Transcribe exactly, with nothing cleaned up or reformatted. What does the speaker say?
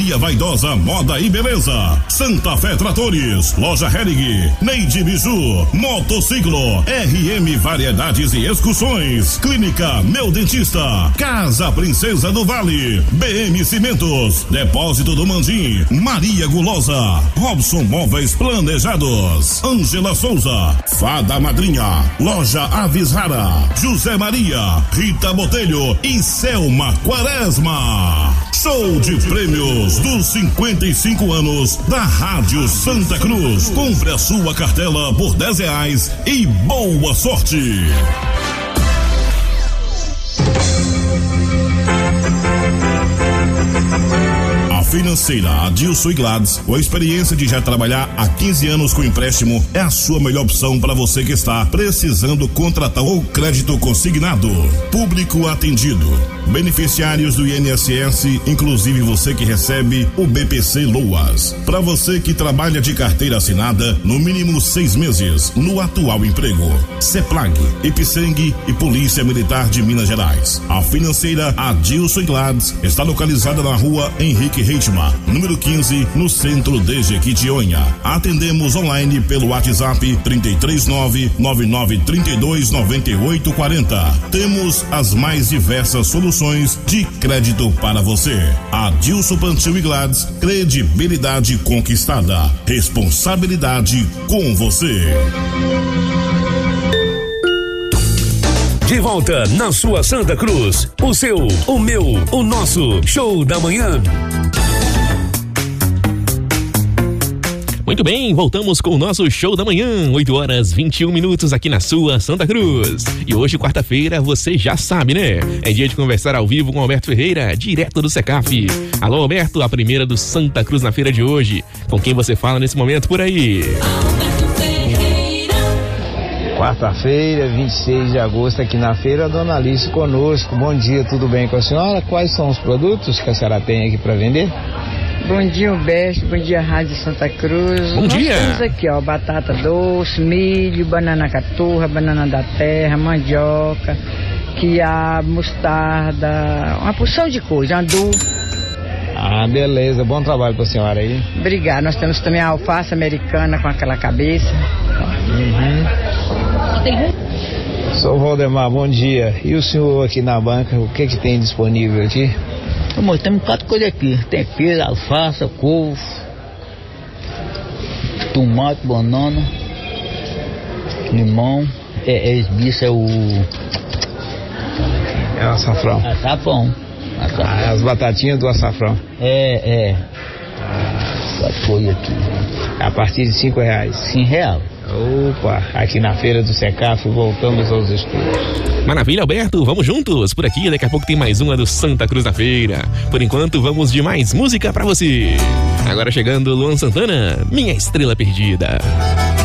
Maria Vaidosa Moda e Beleza, Santa Fé Tratores, Loja Hering, Neide Biju, Motociclo, R M Variedades e Excursões, Clínica Meu Dentista, Casa Princesa do Vale, B M Cimentos, Depósito do Mandim, Maria Gulosa, Robson Móveis Planejados, Ângela Souza, Fada Madrinha, Loja Aves Rara, José Maria, Rita Botelho e Selma Quaresma. Show de prêmios dos cinquenta e cinco anos da Rádio Santa Cruz. Compre a sua cartela por dez reais e boa sorte. Financeira Adilson e Gladys, com a experiência de já trabalhar há quinze anos com empréstimo, é a sua melhor opção para você que está precisando contratar ou crédito consignado. Público atendido, beneficiários do I N S S, inclusive você que recebe o B P C Loas. Para você que trabalha de carteira assinada, no mínimo seis meses, no atual emprego. CEPLAG, Ipseng e Polícia Militar de Minas Gerais. A financeira Adilson e Gladys está localizada na rua Henrique Reis, número quinze, no centro de Jequitinhonha. Atendemos online pelo WhatsApp trinta e três nove, nove nove três dois, nove oito quatro zero. Temos as mais diversas soluções de crédito para você. Adilson Pantil e Gladys, credibilidade conquistada, responsabilidade com você. De volta na sua Santa Cruz, o seu, o meu, o nosso show da manhã. Muito bem, voltamos com o nosso show da manhã, oito horas e vinte e um minutos aqui na sua Santa Cruz. E hoje, quarta-feira, você já sabe, né? É dia de conversar ao vivo com Alberto Ferreira, direto do Secaf. Alô, Alberto, a primeira do Santa Cruz na feira de hoje. Com quem você fala nesse momento por aí? Quarta-feira, vinte e seis de agosto, aqui na feira, a dona Alice conosco. Bom dia, tudo bem com a senhora? Quais são os produtos que a senhora tem aqui para vender? Bom dia, Humberto. Bom dia, Rádio Santa Cruz. Bom Nós dia. temos aqui, ó, batata doce, milho, banana caturra, banana da terra, mandioca, quiabo, mostarda, uma porção de coisa, andu. Ah, beleza. Bom trabalho pra senhora aí. Obrigada. Nós temos também a alface americana com aquela cabeça. Uhum. Sou Valdemar, bom dia. E o senhor aqui na banca, o que que tem disponível aqui? Amor, temos quatro coisas aqui. Tempero, alface, couve, tomate, banana, limão. É, é esse é o... É o açafrão. Açafrão. açafrão. Ah, as batatinhas do açafrão. É, é. Quatro coisas aqui. A partir de cinco reais. Cinco reais. Opa, aqui na feira do Secaf, voltamos aos estudos. Maravilha, Alberto, vamos juntos por aqui, daqui a pouco tem mais uma do Santa Cruz na feira. Por enquanto, vamos de mais música pra você. Agora chegando Luan Santana, Minha Estrela Perdida.